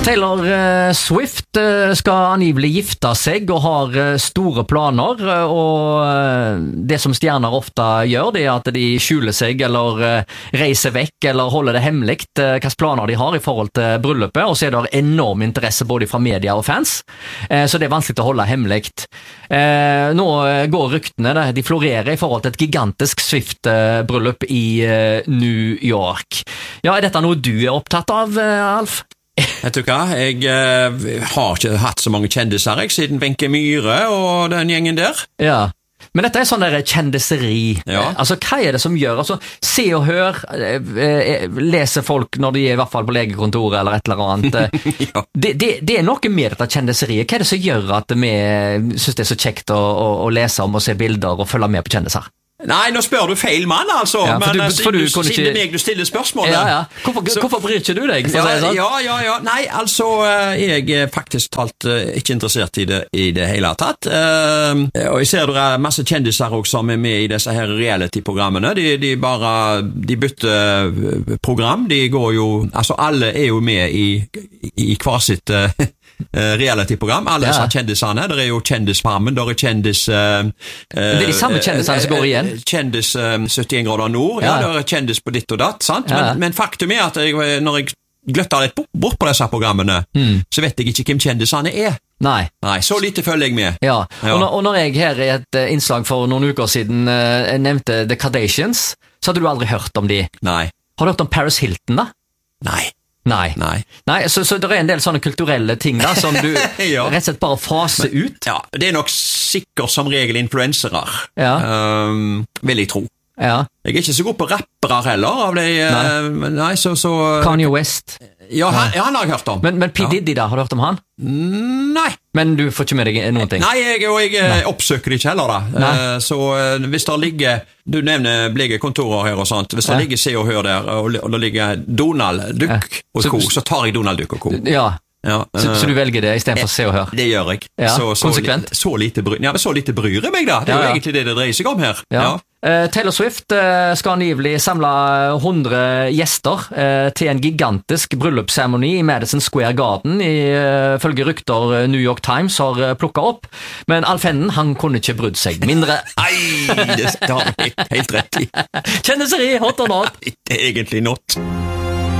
Taylor Swift skal angivelig gifte seg og har store planer, og det som stjerner ofte gjør, det at de skjuler seg eller reiser vekk eller holder det hemmelikt hvilke planer de har i forhold til bryllupet, og så er det enorm interesse både fra media og fans, så det er vanskelig å holde hemmelikt. Nå går ryktene, de florerer i forhold til et gigantisk Swift-bryllup i New York. Ja, er dette noe du er opptatt av, Alf? Vet du hva, jeg har ikke hatt så mange kjendiser siden Wenche Myhre og den gjengen der. Ja, men dette er sånn der kjendiseri. Ja. Altså, hva er det som gjør? Altså, se og hør, leser folk når de er i hvert fall på legekontoret eller et eller annet. Ja. Det er noe med dette kjendiseriet. Hva er det som gjør at vi synes det er så kjekt å lese om og se bilder og følge med på kjendiser? Nei, nå spør du feil mann, altså. Ja, men siden meg du stiller spørsmålet. Ja. Hvorfor bryr ikke du deg? Ja. Nei, altså, jeg er faktisk talt ikke interessert i det hele tatt. Og jeg ser det er masse kjendiser også som er med i disse her reality-programmene. De bytter program. De går jo, altså alle er jo med i hver sitt reality-program. Alle disse kjendisene. Det er jo Kjendisfarmen, det er kjendis... det er de samme kjendisene som går igjen. Kjendis 71 grader nord, det er kjendis på ditt og datt, sant? Men faktum er at når jeg gløtter litt bort på disse programmene, så vet jeg ikke hvem kjendisene er. Nei, så lite følger jeg med. Ja. Og når jeg her i et innslag for noen uker siden nevnte The Kardashians, så hadde du aldri hørt om de. Nei. Har du hørt om Paris Hilton da? Nei, så det er en del sånne kulturelle ting da, som du rett og slett bare faser ut. Ja, det er nok sikkert som regel influensere, vil jeg tro. Ja. Jeg er ikke så god på rappere heller, av det, nei, så... Kanye West. Ja, han har jeg hørt om. Men P. Diddy da, har du hørt om han? Nei. Men du får ikke med deg noen ting? Nei, jeg oppsøker det ikke heller da. Så hvis det ligger, du nevner kontorer her og sånt, hvis det ligger Se og Hør der, og det ligger Donald Duck og Co, så tar jeg Donald Duck og Co. Ja. Så du velger det i stedet for Se og Hør? Det gjør jeg. Konsekvent? Så lite bryr jeg meg da. Det er jo egentlig det dreier seg om her. Ja. Taylor Swift skal angivelig samle 100 gjester til en gigantisk bryllupsseremoni i Madison Square Garden, ifølge rykter New York Times har plukket opp. Men Alf Henden, han kunne ikke brydd seg mindre. Nei, det har jeg helt rett i. Kjendiseri, hot or not? Egentlig not.